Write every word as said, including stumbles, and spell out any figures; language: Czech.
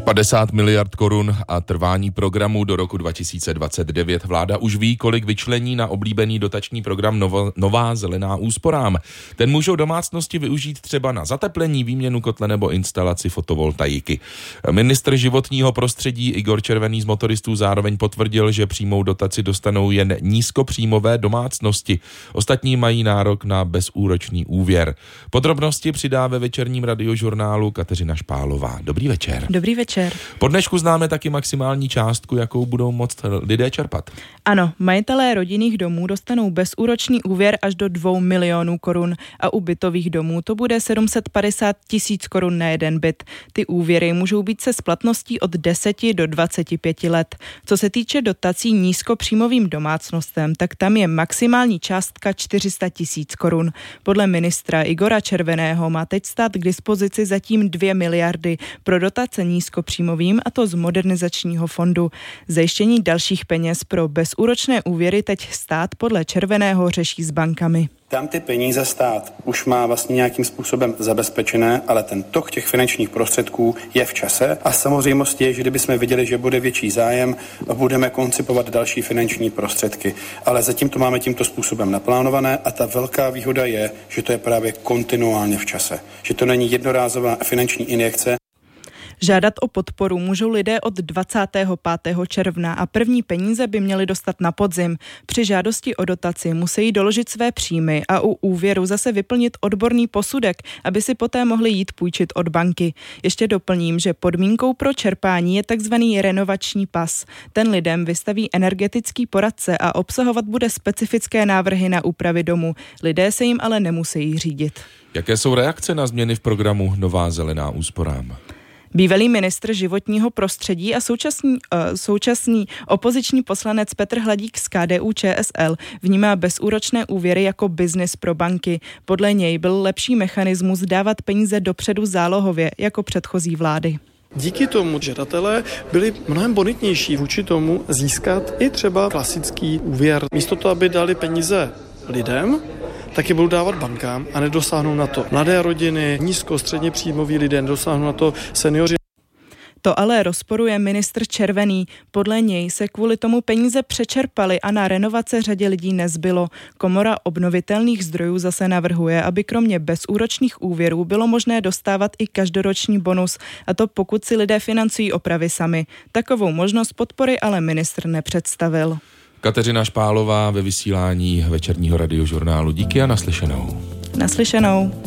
padesát miliard korun a trvání programu do roku dva tisíce dvacet devět. Vláda už ví, kolik vyčlení na oblíbený dotační program Novo, Nová zelená úsporám. Ten můžou domácnosti využít třeba na zateplení, výměnu kotle nebo instalaci fotovoltaiky. Ministr životního prostředí Igor Červený z Motoristů zároveň potvrdil, že přímou dotaci dostanou jen nízkopříjmové domácnosti. Ostatní mají nárok na bezúročný úvěr. Podrobnosti přidá ve večerním radiožurnálu Kateřina Špálová. Dobrý večer. Dobrý večer. Po dnešku známe taky maximální částku, jakou budou moct lidé čerpat. Ano, majitelé rodinných domů dostanou bezúročný úvěr až do dvou milionů korun a u bytových domů to bude sedm set padesát tisíc korun na jeden byt. Ty úvěry můžou být se splatností od deseti do dvaceti pěti let. Co se týče dotací nízkopříjmovým domácnostem, tak tam je maximální částka čtyři sta tisíc korun. Podle ministra Igora Červeného má teď stát k dispozici zatím dvě miliardy pro dotace nízkopříjmovým, a to z modernizačního fondu. Zajištění dalších peněz pro bezúročné úvěry teď stát podle Červeného řeší s bankami. Tam ty peníze stát už má vlastně nějakým způsobem zabezpečené, ale ten tok těch finančních prostředků je v čase a samozřejmostí je, že kdybychom viděli, že bude větší zájem, budeme koncipovat další finanční prostředky. Ale zatím to máme tímto způsobem naplánované a ta velká výhoda je, že to je právě kontinuálně v čase. Že to není jednorázová finanční injekce. Žádat o podporu můžou lidé od dvacátého pátého června a první peníze by měli dostat na podzim. Při žádosti o dotaci musí doložit své příjmy a u úvěru zase vyplnit odborný posudek, aby si poté mohli jít půjčit od banky. Ještě doplním, že podmínkou pro čerpání je takzvaný renovační pas. Ten lidem vystaví energetický poradce a obsahovat bude specifické návrhy na úpravy domu. Lidé se jim ale nemusí řídit. Jaké jsou reakce na změny v programu Nová zelená úsporám? Bývalý ministr životního prostředí a současný, uh, současný opoziční poslanec Petr Hladík z K D U Č S L vnímá bezúročné úvěry jako biznis pro banky. Podle něj byl lepší mechanismus dávat peníze dopředu zálohově jako předchozí vlády. Díky tomu žadatelé byli mnohem bonitnější vůči tomu získat i třeba klasický úvěr. Místo toho, aby dali peníze lidem, tak je budou dávat bankám a nedosáhnou na to mladé rodiny, nízko, středně příjmoví lidé, nedosáhnou na to seniori. To ale rozporuje ministr Červený. Podle něj se kvůli tomu peníze přečerpaly a na renovace řadě lidí nezbylo. Komora obnovitelných zdrojů zase navrhuje, aby kromě bezúročných úvěrů bylo možné dostávat i každoroční bonus, a to pokud si lidé financují opravy sami. Takovou možnost podpory ale ministr nepředstavil. Kateřina Špálová ve vysílání večerního radiožurnálu. Díky a naslyšenou. Naslyšenou.